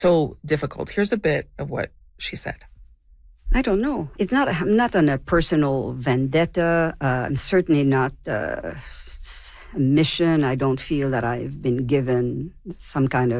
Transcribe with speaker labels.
Speaker 1: so difficult. Here's a bit of what she said.
Speaker 2: I don't know. I'm not on a personal vendetta. I'm certainly not a mission. I don't feel that I've been given some kind of